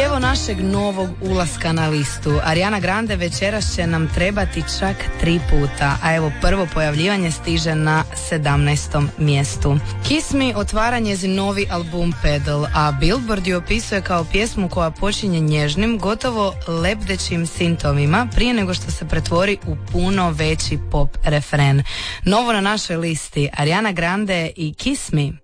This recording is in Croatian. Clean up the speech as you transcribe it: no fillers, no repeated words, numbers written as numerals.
evo našeg novog ulaska na listu. Ariana Grande večeras će nam trebati čak 3 puta, a evo prvo pojavljivanje stiže na 17. mjestu. Kiss Me otvara njezin novi album Pedal, a Billboard ju opisuje kao pjesmu koja počinje nježnim, gotovo lebdećim sintovima prije nego što se pretvori u puno veći pop refren. Novo na našoj listi, Ariana Grande i Kiss Me.